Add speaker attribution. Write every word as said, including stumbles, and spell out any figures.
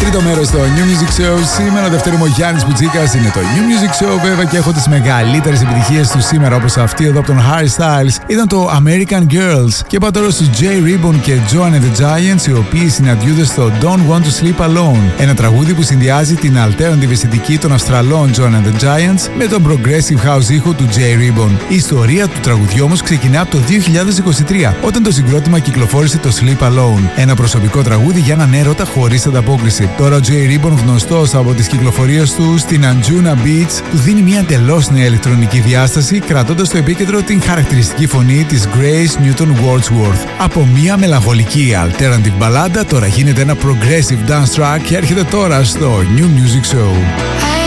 Speaker 1: Τρίτο μέρος στο New Music Show. Σήμερα δεύτερο μου Γιάννης Μπουτσίκας. Είναι το New Music Show βέβαια και έχω τις μεγαλύτερες επιτυχίες του σήμερα, όπως αυτή εδώ από τον Harry Styles. Ήταν το American Girls. Και πάω τώρα στους Jay Ribbon και Joan and the Giants, οι οποίοι συναντιούνται στο Don't Want to Sleep Alone. Ένα τραγούδι που συνδυάζει την alternative αισθητική των Αυστραλών Joan and the Giants με τον progressive house ήχο του Jay Ribbon. Η ιστορία του τραγουδιού όμως ξεκινά από το δύο χιλιάδες είκοσι τρία, όταν το συγκρότημα κυκλοφόρησε το Sleep Alone. Ένα προσωπικό τραγούδι για έναν έρωτα χωρίς ανταπόκριση. Τώρα ο Jay Ribbon, γνωστός από τις κυκλοφορίες του στην Anjuna Beach, του δίνει μια εντελώς νέα ηλεκτρονική διάσταση, κρατώντας στο επίκεντρο την χαρακτηριστική φωνή της Grace Newton Wordsworth. Από μια μελαγχολική alternative μπαλάντα τώρα γίνεται ένα progressive dance track και έρχεται τώρα στο New Music Show.